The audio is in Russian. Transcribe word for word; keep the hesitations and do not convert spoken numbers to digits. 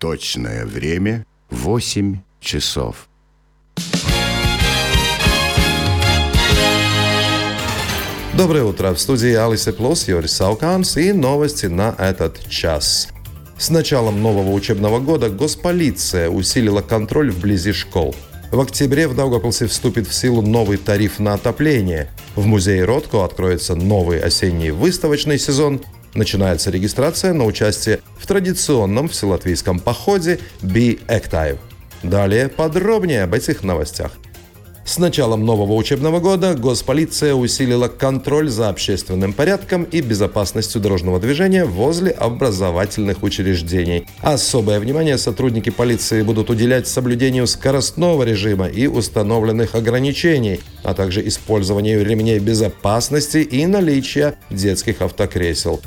Точное время – восемь часов. Доброе утро. В студии Алисы Плюс, Юрий Сауканс и новости на этот час. С началом нового учебного года госполиция усилила контроль вблизи школ. В октябре в Даугавпилсе вступит в силу новый тариф на отопление. В музее Ротко откроется новый осенний выставочный сезон. Начинается регистрация на участие в традиционном вселатвийском походе «Be Active». Далее подробнее об этих новостях. С началом нового учебного года госполиция усилила контроль за общественным порядком и безопасностью дорожного движения возле образовательных учреждений. Особое внимание сотрудники полиции будут уделять соблюдению скоростного режима и установленных ограничений, а также использованию ремней безопасности и наличия детских автокресел.